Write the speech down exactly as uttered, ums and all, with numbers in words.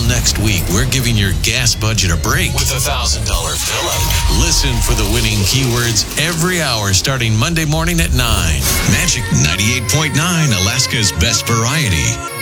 next week, we're giving your gas budget a break with a one thousand dollars fill-up. Listen for the winning keywords every hour starting Monday morning at nine. Magic ninety-eight point nine, Alaska's best variety.